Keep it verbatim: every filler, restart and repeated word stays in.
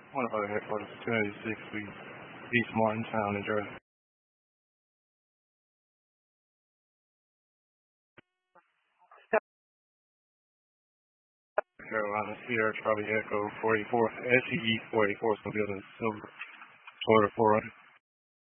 One of our headquarters, two eighty-six, we East Martintown, New Jersey. Carolina, Sierra, Charlie Echo, four eighty-four, S E E four eighty-four, so building Silver, Florida four hundred.